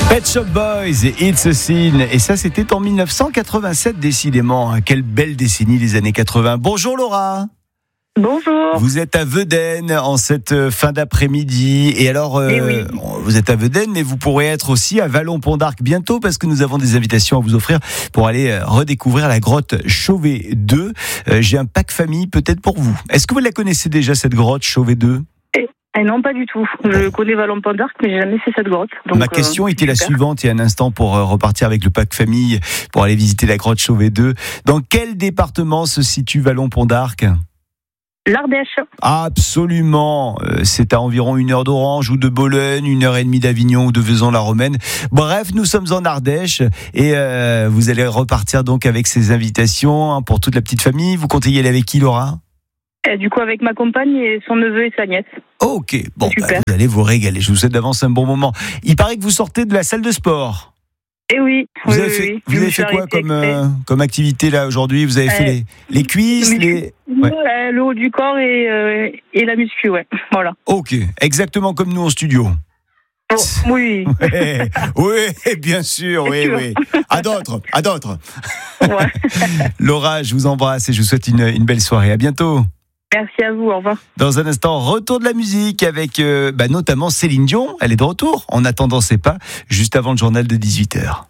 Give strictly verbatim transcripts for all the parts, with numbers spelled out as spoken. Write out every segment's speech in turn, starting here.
Pet Shop Boys et It's a Sin. Et ça, c'était en dix-neuf cent quatre-vingt-sept, décidément. Quelle belle décennie, les années quatre-vingts. Bonjour Laura. Bonjour. Vous êtes à Vedène en cette fin d'après-midi. Et alors, euh, Eh oui. vous êtes à Vedène, mais vous pourrez être aussi à Vallon-Pont d'Arc bientôt parce que nous avons des invitations à vous offrir pour aller redécouvrir la grotte Chauvet deux. Euh, j'ai un pack famille peut-être pour vous. Est-ce que vous la connaissez déjà, cette grotte Chauvet deux ? Eh non, pas du tout. Je connais Vallon-Pont d'Arc, mais j'ai jamais fait cette grotte. Donc, Ma question euh, était la super. suivante, il y a un instant, pour euh, repartir avec le pack famille, pour aller visiter la grotte Chauvet deux. Dans quel département se situe Vallon-Pont d'Arc ? L'Ardèche. Absolument, euh, c'est à environ une heure d'Orange ou de Bologne, une heure et demie d'Avignon ou de Vaison-la-Romaine. Bref, nous sommes en Ardèche et euh, vous allez repartir donc avec ces invitations hein, pour toute la petite famille. Vous comptez y aller avec qui, Laura ? Et du coup, avec ma compagne et son neveu et sa nièce. Ok, bon, bah, Super. vous allez vous régaler. Je vous souhaite d'avance un bon moment. Il paraît que vous sortez de la salle de sport. Eh oui. Vous oui, avez oui, fait, oui. vous Je me avez suis fait quoi arrêtée comme, exprès. euh, comme activité là aujourd'hui ? Vous avez fait Euh, les, les cuisses, muscu. les... Ouais. Euh, le haut du corps et, euh, et la muscu, ouais. Voilà. Ok, exactement comme nous en studio. Oh, oui. Ouais, oui, bien sûr, oui, sûr. oui. À d'autres, à d'autres. Ouais. Laura, je vous embrasse et je vous souhaite une, une belle soirée. À bientôt. Merci à vous. Au revoir. Dans un instant, retour de la musique avec euh, bah, notamment Céline Dion. Elle est de retour. En attendant ses pas, juste avant le journal de dix-huit heures.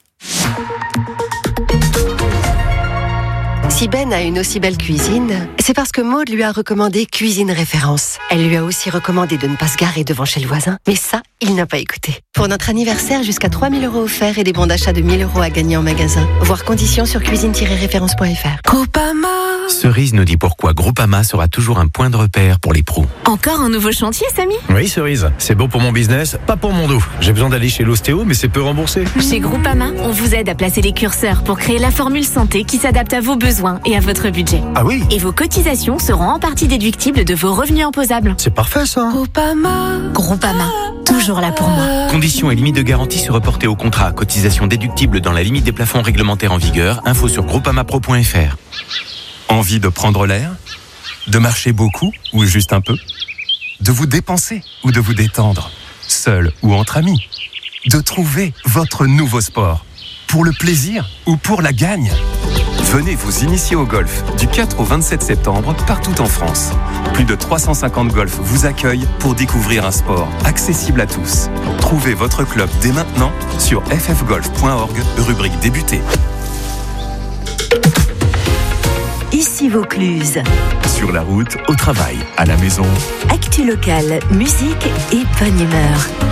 Si Ben a une aussi belle cuisine, c'est parce que Maude lui a recommandé Cuisine Référence. Elle lui a aussi recommandé de ne pas se garer devant chez le voisin. Mais ça, il n'a pas écouté. Pour notre anniversaire, jusqu'à trois mille euros offerts et des bons d'achat de mille euros à gagner en magasin. Voir conditions sur cuisine tiret référence point f r. Groupama. Cerise nous dit pourquoi Groupama sera toujours un point de repère pour les pros. Encore un nouveau chantier, Samy ? Oui, Cerise, c'est bon pour mon business, pas pour mon dos. J'ai besoin d'aller chez l'ostéo, mais c'est peu remboursé. Chez Groupama, on vous aide à placer les curseurs pour créer la formule santé qui s'adapte à vos besoins et à votre budget. Ah oui, Et vos cotisations seront en partie déductibles de vos revenus imposables. c'est parfait ça. Groupama. Groupama. Toujours là pour moi. Conditions et limites de garantie se reporter au contrat. Cotisation déductible dans la limite des plafonds réglementaires en vigueur. Info sur groupamapro point f r. Envie de prendre l'air ? De marcher beaucoup ou juste un peu ? De vous dépenser ou de vous détendre ? Seul ou entre amis ? De trouver votre nouveau sport ? Pour le plaisir ou pour la gagne ? Venez vous initier au golf du quatre au vingt-sept septembre partout en France. Plus de trois cent cinquante golfs vous accueillent pour découvrir un sport accessible à tous. Trouvez votre club dès maintenant sur f f golf point org, rubrique débuter. Ici Vaucluse. Sur la route, au travail, à la maison. Actu locale, musique et bonne humeur.